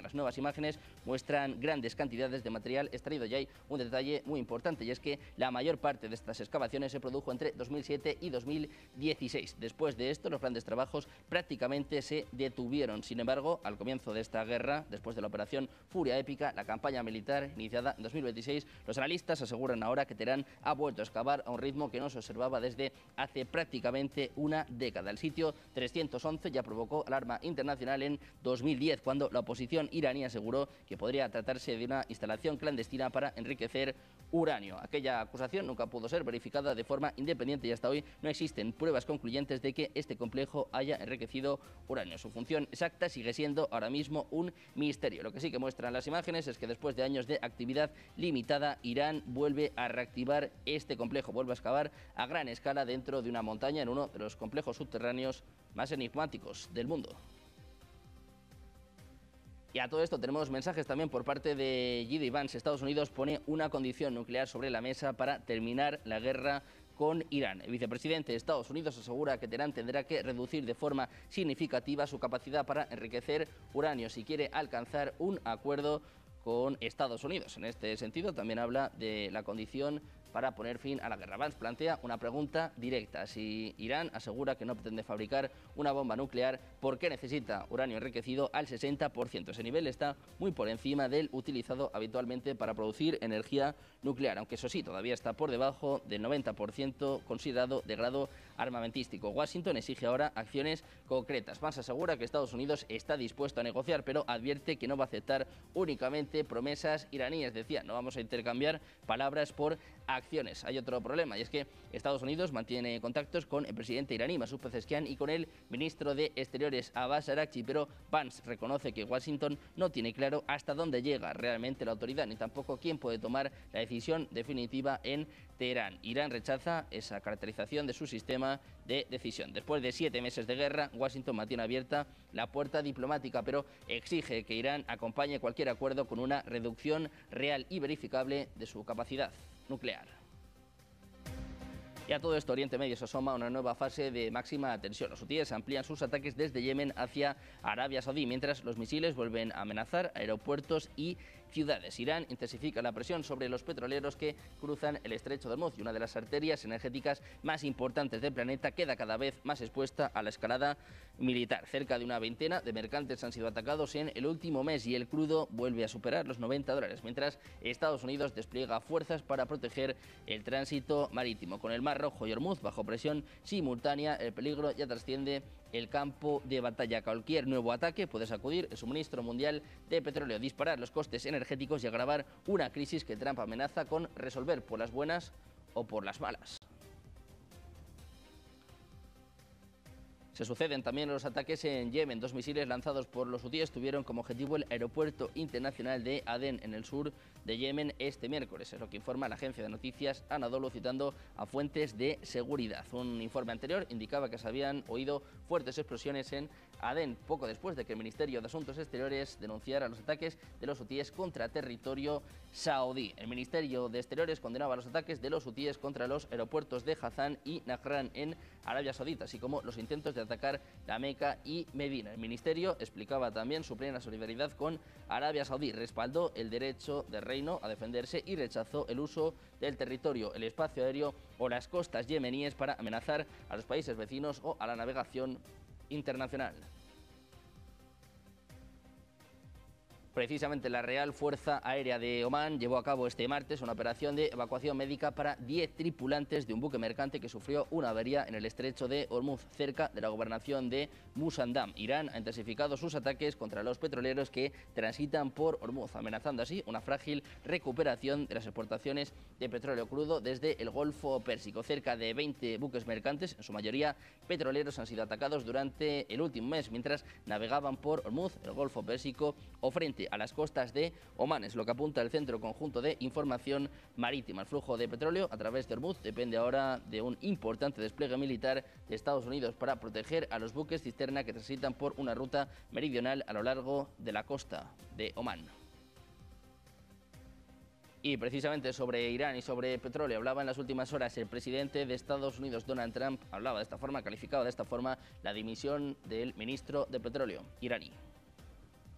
Las nuevas imágenes muestran grandes cantidades de material extraído y hay un detalle muy importante, y es que la mayor parte de estas excavaciones se produjo entre 2007 y 2016. Después de esto, los grandes trabajos prácticamente se detuvieron. Sin embargo, al comienzo de esta guerra, después de la operación Furia Épica, la campaña militar iniciada en 2026, los analistas aseguran ahora que Teherán ha vuelto a excavar a un ritmo que no se observaba desde hace prácticamente una década. El sitio 311 ya provocó alarma internacional en 2010, cuando la oposición iraní aseguró que podría tratarse de una instalación clandestina para enriquecer uranio. Aquella acusación nunca pudo ser verificada de forma independiente y hasta hoy no existen pruebas concluyentes de que este complejo haya enriquecido uranio. Su función exacta sigue siendo ahora mismo un misterio. Lo que sí que muestran las imágenes es que después de años de actividad limitada, Irán vuelve a reactivar este complejo, vuelve a excavar a gran escala dentro de una montaña en uno de los complejos subterráneos más enigmáticos del mundo. Y a todo esto tenemos mensajes también por parte de J.D. Vance. Estados Unidos pone una condición nuclear sobre la mesa para terminar la guerra con Irán. El vicepresidente de Estados Unidos asegura que Teherán tendrá que reducir de forma significativa su capacidad para enriquecer uranio si quiere alcanzar un acuerdo con Estados Unidos. En este sentido, también habla de la condición para poner fin a la guerra. Vance plantea una pregunta directa. Si Irán asegura que no pretende fabricar una bomba nuclear, ¿por qué necesita uranio enriquecido al 60%? Ese nivel está muy por encima del utilizado habitualmente para producir energía nuclear, aunque eso sí, todavía está por debajo del 90% considerado de grado armamentístico. Washington exige ahora acciones concretas. Vance asegura que Estados Unidos está dispuesto a negociar, pero advierte que no va a aceptar únicamente promesas iraníes. Decía, no vamos a intercambiar palabras por acciones. Hay otro problema, y es que Estados Unidos mantiene contactos con el presidente iraní Masoud Pezeshkian y con el ministro de Exteriores Abbas Araghchi, pero Vance reconoce que Washington no tiene claro hasta dónde llega realmente la autoridad, ni tampoco quién puede tomar la decisión definitiva en Teherán. Irán rechaza esa caracterización de su sistema de decisión. Después de 7 meses de guerra, Washington mantiene abierta la puerta diplomática, pero exige que Irán acompañe cualquier acuerdo con una reducción real y verificable de su capacidad nuclear. Y a todo esto, Oriente Medio se asoma a una nueva fase de máxima tensión. Los hutíes amplían sus ataques desde Yemen hacia Arabia Saudí, mientras los misiles vuelven a amenazar aeropuertos y ciudades. Irán intensifica la presión sobre los petroleros que cruzan el estrecho de Hormuz, y una de las arterias energéticas más importantes del planeta queda cada vez más expuesta a la escalada militar. Cerca de una veintena de mercantes han sido atacados en el último mes y el crudo vuelve a superar los $90, mientras Estados Unidos despliega fuerzas para proteger el tránsito marítimo. Con el Mar Rojo y Hormuz bajo presión simultánea, el peligro ya trasciende el campo de batalla. Cualquier nuevo ataque puede sacudir el suministro mundial de petróleo, disparar los costes energéticos y agravar una crisis que Trump amenaza con resolver por las buenas o por las malas. Se suceden también los ataques en Yemen. 2 misiles lanzados por los hutíes tuvieron como objetivo el aeropuerto internacional de Adén, en el sur de Yemen, este miércoles. Es lo que informa la agencia de noticias Anadolu, citando a fuentes de seguridad. Un informe anterior indicaba que se habían oído fuertes explosiones en Adén, poco después de que el Ministerio de Asuntos Exteriores denunciara los ataques de los hutíes contra territorio saudí. El Ministerio de Exteriores condenaba los ataques de los hutíes contra los aeropuertos de Hazán y Najran en Arabia Saudita, así como los intentos de atacar la Meca y Medina. El ministerio explicaba también su plena solidaridad con Arabia Saudí, respaldó el derecho del reino a defenderse y rechazó el uso del territorio, el espacio aéreo o las costas yemeníes para amenazar a los países vecinos o a la navegación internacional. Precisamente la Real Fuerza Aérea de Omán llevó a cabo este martes una operación de evacuación médica para 10 tripulantes de un buque mercante que sufrió una avería en el estrecho de Hormuz, cerca de la gobernación de Musandam. Irán ha intensificado sus ataques contra los petroleros que transitan por Hormuz, amenazando así una frágil recuperación de las exportaciones de petróleo crudo desde el Golfo Pérsico. Cerca de 20 buques mercantes, en su mayoría petroleros, han sido atacados durante el último mes mientras navegaban por Hormuz, el Golfo Pérsico o frente a las costas de Omán. Es lo que apunta el Centro Conjunto de Información Marítima. El flujo de petróleo a través de Hormuz depende ahora de un importante despliegue militar de Estados Unidos para proteger a los buques cisterna que transitan por una ruta meridional a lo largo de la costa de Omán. Y precisamente sobre Irán y sobre petróleo hablaba en las últimas horas el presidente de Estados Unidos, Donald Trump. Hablaba de esta forma, calificaba de esta forma la dimisión del ministro de Petróleo iraní.